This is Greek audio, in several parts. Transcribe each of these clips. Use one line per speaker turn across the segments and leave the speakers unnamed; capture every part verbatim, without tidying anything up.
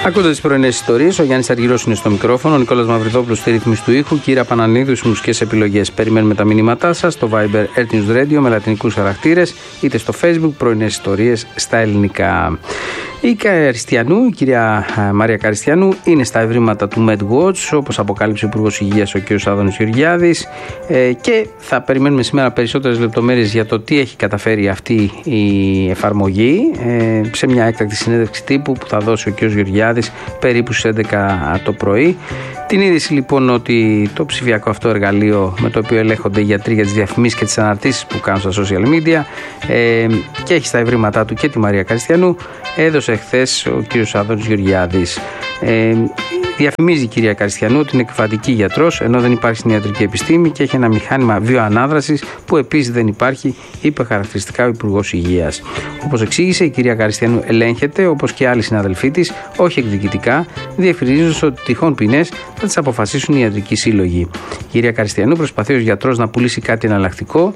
Ακούτε τις πρωινές ιστορίες. Ο Γιάννης Αργυρός είναι στο μικρόφωνο. Ο Νικόλας Μαυριδόπουλος στη ρύθμιση του ήχου. Κύρα Πανανίδου, στις μουσικές επιλογές. Περιμένουμε τα μηνύματά σας στο Viber Earth News Radio με λατινικούς χαρακτήρες, είτε στο Facebook πρωινές ιστορίες στα ελληνικά. Η Καριστιανού, η κυρία Μαρία Καριστιανού, είναι στα ευρήματα του MedWatch, όπως αποκάλυψε ο Υπουργός Υγείας ο κ. Άδωνης Γεωργιάδης, ε, και θα περιμένουμε σήμερα περισσότερες λεπτομέρειες για το τι έχει καταφέρει αυτή η εφαρμογή ε, σε μια έκτακτη συνέντευξη τύπου που θα δώσει ο κ. Γεωργιάδης περίπου στις έντεκα το πρωί. Την είδηση λοιπόν ότι το ψηφιακό αυτό εργαλείο με το οποίο ελέγχονται οι γιατροί για τις διαφημίσεις και τις αναρτήσεις που κάνουν στα social media ε, και έχει στα ευρήματά του και τη Μαρία Καριστιανού, έδωσε χθες ο κ. Άδωνης Γεωργιάδης. Ε, διαφημίζει η κυρία Καριστιανού ότι είναι εκβατική γιατρός, ενώ δεν υπάρχει στην ιατρική επιστήμη και έχει ένα μηχάνημα βιοανάδρασης που επίσης δεν υπάρχει, είπε χαρακτηριστικά ο Υπουργός Υγείας. Όπως εξήγησε, η κυρία Καριστιανού ελέγχεται, όπως και άλλοι συναδελφοί της, όχι εκδικητικά, διευκρινίζοντας ότι τυχόν ποινές θα τις αποφασίσουν οι ιατρικοί σύλλογοι. Η κυρία Καριστιανού προσπαθεί ως γιατρός να πουλήσει κάτι εναλλακτικό.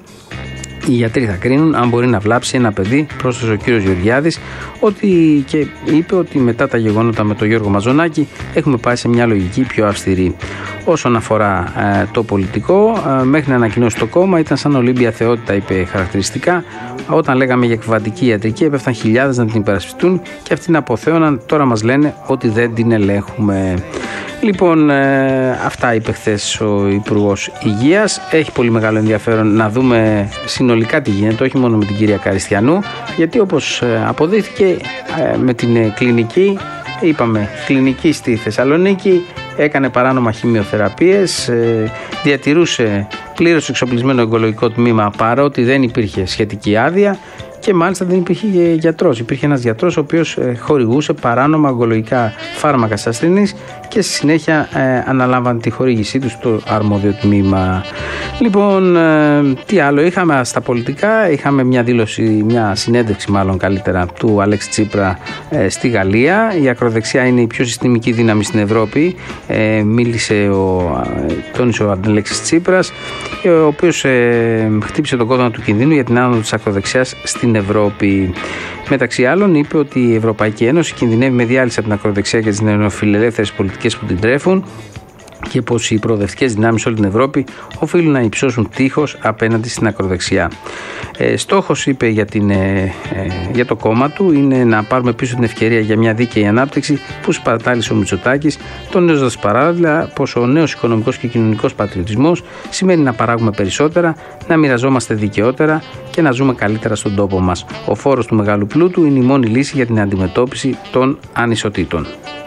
Οι γιατροί θα κρίνουν αν μπορεί να βλάψει ένα παιδί, πρόσθεσε ο κύριος Γεωργιάδης, ότι και είπε ότι μετά τα γεγονότα με τον Γιώργο Μαζονάκη έχουμε πάει σε μια λογική πιο αυστηρή. Όσον αφορά ε, το πολιτικό, ε, μέχρι να ανακοινώσει το κόμμα ήταν σαν Ολύμπια θεότητα, είπε χαρακτηριστικά. Όταν λέγαμε για εκβατική ιατρική, έπεφταν χιλιάδες να την υπερασπιστούν και αυτοί να αποθέωναν. Τώρα μας λένε ότι δεν την ελέγχουμε. Λοιπόν, ε, αυτά είπε χθες ο Υπουργός Υγείας. Έχει πολύ μεγάλο ενδιαφέρον να δούμε συνολικά τι γίνεται, όχι μόνο με την κυρία Καριστιανού, γιατί όπως ε, αποδείχθηκε ε, με την ε, κλινική, είπαμε, κλινική στη Θεσσαλονίκη, έκανε παράνομα χημειοθεραπείες, ε, διατηρούσε πλήρως εξοπλισμένο ογκολογικό τμήμα παρότι δεν υπήρχε σχετική άδεια. Και μάλιστα δεν υπήρχε γιατρός. Υπήρχε ένας γιατρός ο οποίος ε, χορηγούσε παράνομα ογκολογικά φάρμακα στις ασθενείς και στη συνέχεια ε, αναλάμβανε τη χορήγησή του στο αρμόδιο τμήμα. Λοιπόν, ε, τι άλλο είχαμε στα πολιτικά? Είχαμε μια δήλωση, μια συνέντευξη μάλλον καλύτερα, του Αλέξη Τσίπρα ε, στη Γαλλία. Η ακροδεξιά είναι η πιο συστημική δύναμη στην Ευρώπη. Ε, μίλησε ο, τόνισε ο Αλέξης Τσίπρας, ο οποίος ε, χτύπησε τον κόδωνα του κινδύνου για την άνοδο της ακροδεξιάς στην Ευρώπη. Μεταξύ άλλων, είπε ότι η Ευρωπαϊκή Ένωση κινδυνεύει με διάλυση από την ακροδεξιά και τις νεοφιλελεύθερες πολιτικές που την τρέφουν και πως οι προοδευτικές δυνάμεις όλη την Ευρώπη οφείλουν να υψώσουν τείχος απέναντι στην ακροδεξιά. Ε, στόχος, είπε, για, την, ε, ε, για το κόμμα του είναι να πάρουμε πίσω την ευκαιρία για μια δίκαιη ανάπτυξη που σπατάλησε ο Μητσοτάκης, τονίζοντας παράλληλα πως ο νέος οικονομικός και κοινωνικός πατριωτισμός σημαίνει να παράγουμε περισσότερα, να μοιραζόμαστε δικαιότερα και να ζούμε καλύτερα στον τόπο μας. Ο φόρος του μεγάλου πλούτου είναι η μόνη λύση για την αντιμετώπιση των ανισοτήτων.